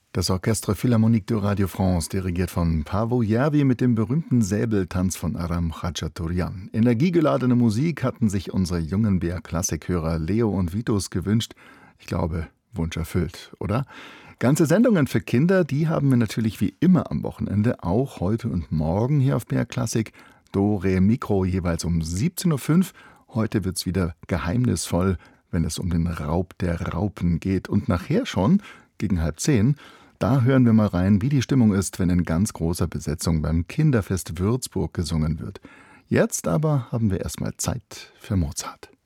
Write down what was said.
Das Orchestre Philharmonique de Radio France, dirigiert von Paavo Järvi mit dem berühmten Säbeltanz von Aram Khachaturian. Energiegeladene Musik hatten sich unsere jungen BR-Klassikhörer Leo und Vitus gewünscht. Ich glaube, Wunsch erfüllt, oder? Ganze Sendungen für Kinder, die haben wir natürlich wie immer am Wochenende, auch heute und morgen hier auf BR Klassik. Do, Re, Mikro jeweils um 17.05 Uhr. Heute wird's wieder geheimnisvoll, wenn es um den Raub der Raupen geht. Und nachher schon, gegen 9:30, da hören wir mal rein, wie die Stimmung ist, wenn in ganz großer Besetzung beim Kinderfest Würzburg gesungen wird. Jetzt aber haben wir erstmal Zeit für Mozart.